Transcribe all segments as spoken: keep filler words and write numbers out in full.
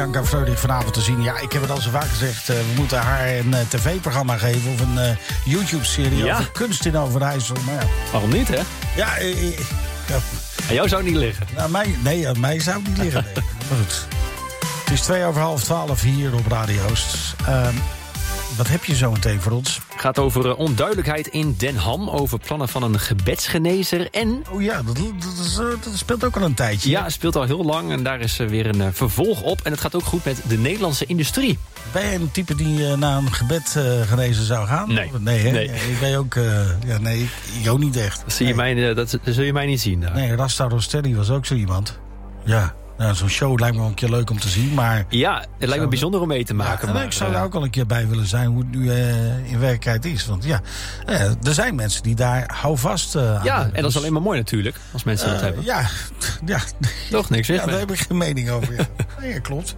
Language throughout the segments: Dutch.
Bianca Freulich vanavond te zien. Ja, ik heb het al zo vaak gezegd. Uh, we moeten haar een uh, tv-programma geven of een uh, YouTube-serie ja. over kunst in Overijssel. Maar ja. Waarom niet, hè? Ja, uh, uh, ja. Aan jou zou het niet liggen. Nou, mij, nee, aan mij zou het niet liggen. Nee. Maar goed. Het is twee over half twaalf hier op Radio Oost. Uh, wat heb je zo meteen voor ons? Het gaat over uh, onduidelijkheid in Den Ham, over plannen van een gebedsgenezer en... Oh ja, dat, dat, is, uh, dat speelt ook al een tijdje. Ja, het speelt al heel lang en daar is uh, weer een uh, vervolg op. En het gaat ook goed met de Nederlandse industrie. Ben je een type die uh, naar een gebed uh, genezen zou gaan? Nee. Nee, hè? nee. Ja, ik ben ook... Uh, ja, nee, ik ook niet echt. Dat, zie je nee. mij, uh, dat, dat zul je mij niet zien. Daar. Nee, Rasta Rostelli was ook zo iemand. Ja. Nou, zo'n show lijkt me wel een keer leuk om te zien, maar... Ja, het lijkt me bijzonder om mee te maken. Ja, maar, ik zou uh, er ook al een keer bij willen zijn hoe het nu uh, in werkelijkheid is. Want ja, uh, er zijn mensen die daar houvast uh, aan Ja, hebben. en dat is Dus, alleen maar mooi natuurlijk, als mensen uh, dat hebben. Ja, ja. Toch niks, zeg ja, daar heb ik geen mening over. Ja, nee, klopt.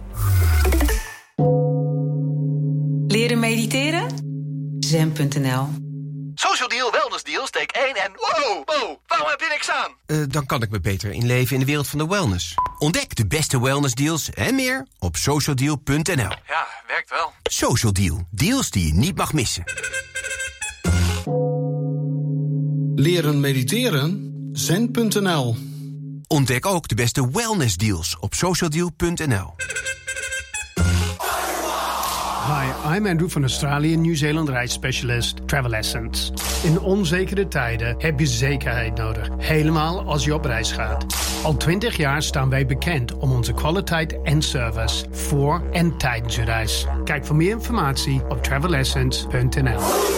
Leren mediteren? zen punt n l. Social Deal, Wellness Deal, steek één en wow, wow, waarom heb je niks aan? Uh, dan kan ik me beter inleven in de wereld van de wellness. Ontdek de beste wellness deals en meer op social deal punt n l. Ja, werkt wel. Social Deal, deals die je niet mag missen. Leren mediteren? zen punt n l. Ontdek ook de beste wellness deals op social deal punt n l. Hi, I'm Andrew van Australië, Nieuw-Zeeland reisspecialist Travel Essence. In onzekere tijden heb je zekerheid nodig, helemaal als je op reis gaat. Al twintig jaar staan wij bekend om onze kwaliteit en service voor en tijdens je reis. Kijk voor meer informatie op travel essence punt n l.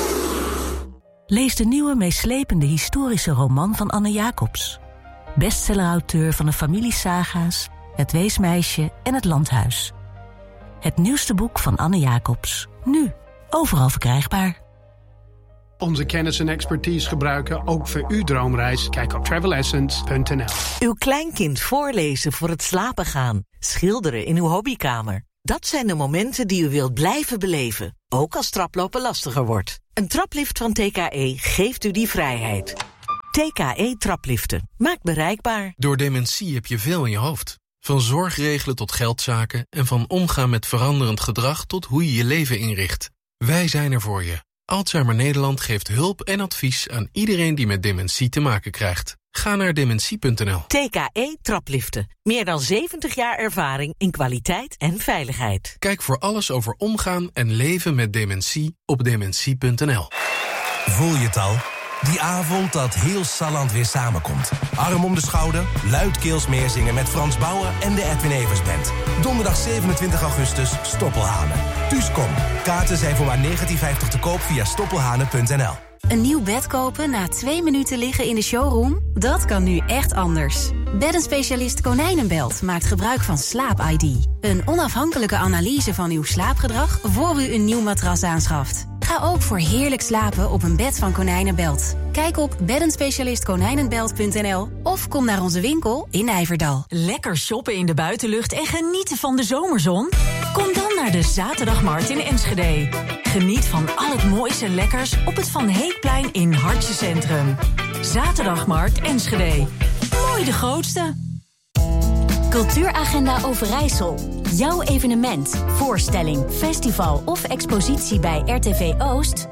Lees de nieuwe meeslepende historische roman van Anne Jacobs. Bestsellerauteur van de familiesaga's, Het Weesmeisje en Het Landhuis. Het nieuwste boek van Anne Jacobs. Nu, overal verkrijgbaar. Onze kennis en expertise gebruiken ook voor uw droomreis. Kijk op travel essence punt n l. Uw kleinkind voorlezen voor het slapen gaan. Schilderen in uw hobbykamer. Dat zijn de momenten die u wilt blijven beleven. Ook als traplopen lastiger wordt. Een traplift van T K E geeft u die vrijheid. T K E trapliften. Maakt bereikbaar. Door dementie heb je veel in je hoofd. Van zorgregelen tot geldzaken en van omgaan met veranderend gedrag tot hoe je je leven inricht. Wij zijn er voor je. Alzheimer Nederland geeft hulp en advies aan iedereen die met dementie te maken krijgt. Ga naar dementie punt n l. T K E trapliften. Meer dan zeventig jaar ervaring in kwaliteit en veiligheid. Kijk voor alles over omgaan en leven met dementie op dementie punt n l. Voel je het al? Die avond dat heel Salland weer samenkomt. Arm om de schouder, luidkeels meezingen met Frans Bauer en de Edwin Evers Band. Donderdag zevenentwintig augustus, Stoppelhanen. Thuis kom. Kaarten zijn voor maar negentien vijftig te koop via stoppelhanen punt n l. Een nieuw bed kopen na twee minuten liggen in de showroom? Dat kan nu echt anders. Beddenspecialist Konijnenbelt maakt gebruik van Slaap I D. Een onafhankelijke analyse van uw slaapgedrag voor u een nieuw matras aanschaft. Ga ook voor heerlijk slapen op een bed van Konijnenbelt. Kijk op beddenspecialist konijnenbelt punt n l of kom naar onze winkel in Nijverdal. Lekker shoppen in de buitenlucht en genieten van de zomerzon? Kom dan naar de Zaterdagmarkt in Enschede. Geniet van al het moois en lekkers op het Van Heekplein in Hartje Centrum. Zaterdagmarkt Enschede. Mooi de grootste. Cultuuragenda Overijssel. Jouw evenement, voorstelling, festival of expositie bij R T V Oost?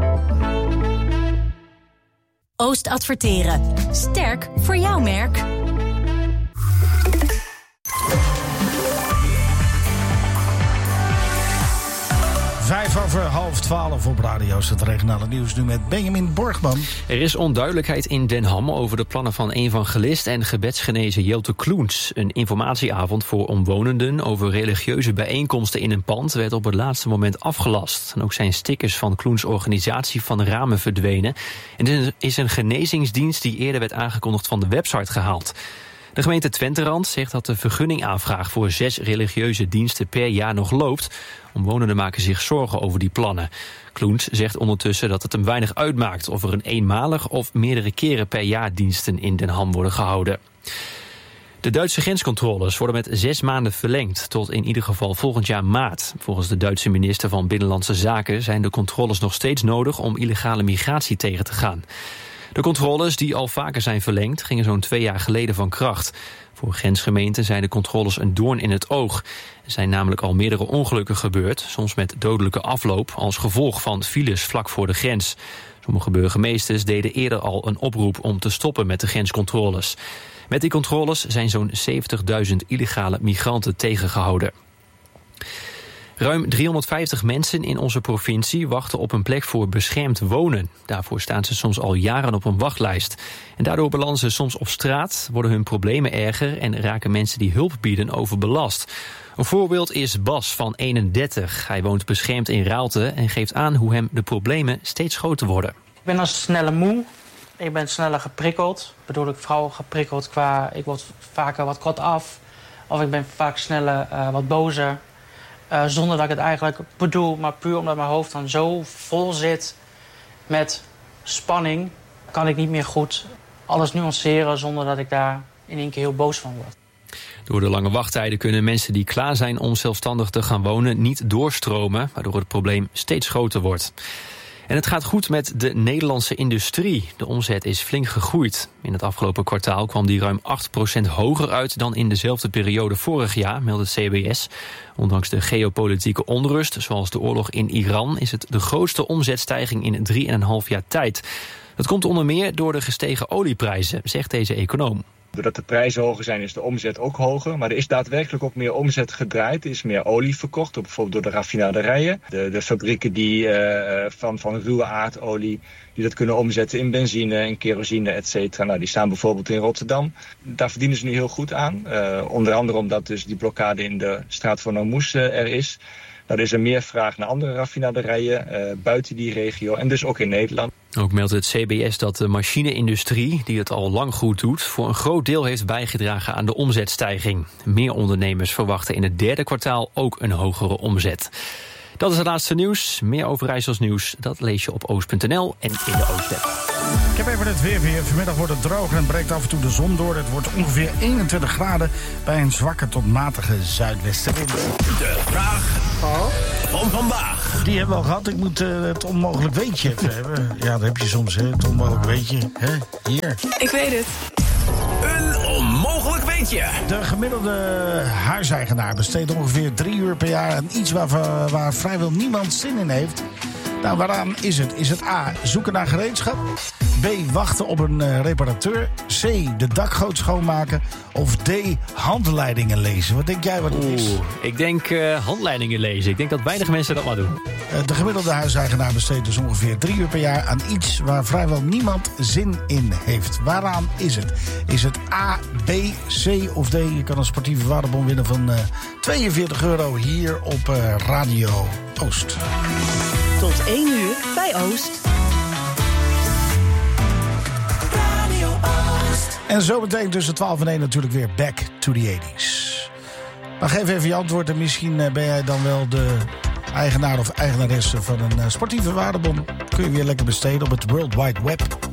Oost adverteren. Sterk voor jouw merk. Vijf over half twaalf op radio's, het regionale nieuws nu met Benjamin Borgman. Er is onduidelijkheid in Den Ham over de plannen van evangelist en gebedsgenezer Jelte Kloens. Een informatieavond voor omwonenden over religieuze bijeenkomsten in een pand werd op het laatste moment afgelast. En ook zijn stickers van Kloens' organisatie van de ramen verdwenen. En er is een genezingsdienst die eerder werd aangekondigd van de website gehaald. De gemeente Twenterand zegt dat de vergunningaanvraag voor zes religieuze diensten per jaar nog loopt. Omwonenden maken zich zorgen over die plannen. Kloens zegt ondertussen dat het hem weinig uitmaakt of er een eenmalig of meerdere keren per jaar diensten in Den Ham worden gehouden. De Duitse grenscontroles worden met zes maanden verlengd, tot in ieder geval volgend jaar maart. Volgens de Duitse minister van Binnenlandse Zaken zijn de controles nog steeds nodig om illegale migratie tegen te gaan. De controles, die al vaker zijn verlengd, gingen zo'n twee jaar geleden van kracht. Voor grensgemeenten zijn de controles een doorn in het oog. Er zijn namelijk al meerdere ongelukken gebeurd, soms met dodelijke afloop als gevolg van files vlak voor de grens. Sommige burgemeesters deden eerder al een oproep om te stoppen met de grenscontroles. Met die controles zijn zo'n zeventigduizend illegale migranten tegengehouden. Ruim driehonderdvijftig mensen in onze provincie wachten op een plek voor beschermd wonen. Daarvoor staan ze soms al jaren op een wachtlijst. En daardoor belanden ze soms op straat, worden hun problemen erger en raken mensen die hulp bieden overbelast. Een voorbeeld is Bas van eenendertig. Hij woont beschermd in Raalte en geeft aan hoe hem de problemen steeds groter worden. Ik ben dan sneller moe. Ik ben sneller geprikkeld. Bedoel ik vooral geprikkeld qua, ik word vaker wat kort af. Of ik ben vaak sneller uh, wat bozer. Uh, zonder dat ik het eigenlijk bedoel, maar puur omdat mijn hoofd dan zo vol zit met spanning, kan ik niet meer goed alles nuanceren zonder dat ik daar in één keer heel boos van word. Door de lange wachttijden kunnen mensen die klaar zijn om zelfstandig te gaan wonen niet doorstromen, waardoor het probleem steeds groter wordt. En het gaat goed met de Nederlandse industrie. De omzet is flink gegroeid. In het afgelopen kwartaal kwam die ruim acht procent hoger uit dan in dezelfde periode vorig jaar, meldt het C B S. Ondanks de geopolitieke onrust, zoals de oorlog in Iran, is het de grootste omzetstijging in drieënhalf jaar tijd. Dat komt onder meer door de gestegen olieprijzen, zegt deze econoom. Doordat de prijzen hoger zijn, is de omzet ook hoger. Maar er is daadwerkelijk ook meer omzet gedraaid. Er is meer olie verkocht, bijvoorbeeld door de raffinaderijen. De, de fabrieken die, uh, van, van ruwe aardolie die dat kunnen omzetten in benzine en kerosine, et cetera. Nou, die staan bijvoorbeeld in Rotterdam. Daar verdienen ze nu heel goed aan. Uh, onder andere omdat dus die blokkade in de straat van Hormuz uh, er is. Nou, er is er meer vraag naar andere raffinaderijen uh, buiten die regio en dus ook in Nederland. Ook meldt het C B S dat de machine-industrie, die het al lang goed doet, voor een groot deel heeft bijgedragen aan de omzetstijging. Meer ondernemers verwachten in het derde kwartaal ook een hogere omzet. Dat is het laatste nieuws. Meer Overijssels nieuws, dat lees je op oost punt n l en in de Oostweb. Ik heb even het weer weer. Vanmiddag wordt het droog en breekt af en toe de zon door. Het wordt ongeveer eenentwintig graden bij een zwakke tot matige zuidwestenwind. De vraag van vandaag. Die hebben we al gehad. Ik moet uh, het onmogelijk weetje even hebben. Ja, dat heb je soms, hè. Het onmogelijk weetje. Hè? Hier. Ik weet het. Een onmogelijk weetje. De gemiddelde huiseigenaar besteedt ongeveer drie uur per jaar aan iets waar, waar vrijwel niemand zin in heeft. Nou, waaraan is het? Is het A, zoeken naar gereedschap? B, wachten op een uh, reparateur? C, de dakgoot schoonmaken? Of D, handleidingen lezen? Wat denk jij wat het is? Oeh, ik denk uh, handleidingen lezen. Ik denk dat weinig mensen dat maar doen. Uh, de gemiddelde huiseigenaar besteedt dus ongeveer drie uur per jaar aan iets waar vrijwel niemand zin in heeft. Waaraan is het? Is het A, B, C of D? Je kan een sportieve waardebon winnen van uh, tweeënveertig euro hier op uh, Radio Oost. Tot één uur bij Oost. Radio Oost. En zo meteen tussen twaalf en één natuurlijk weer Back to the eighties. Maar geef even je antwoord en misschien ben jij dan wel de eigenaar of eigenaresse van een sportieve waardebon. Kun je weer lekker besteden op het World Wide Web.